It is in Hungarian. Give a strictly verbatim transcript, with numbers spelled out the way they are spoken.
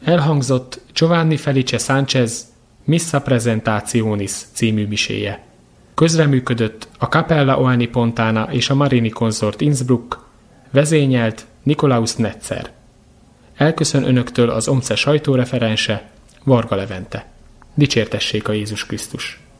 Elhangzott Giovanni Felice Sánchez Missa Presentationis című miséje. Közreműködött a Cappella Oani Pontana és a Marini Consort Innsbruck, vezényelt Nikolaus Netzer. Elköszön önöktől az OMCE sajtóreferense, Varga Levente. Dicsértessék a Jézus Krisztus!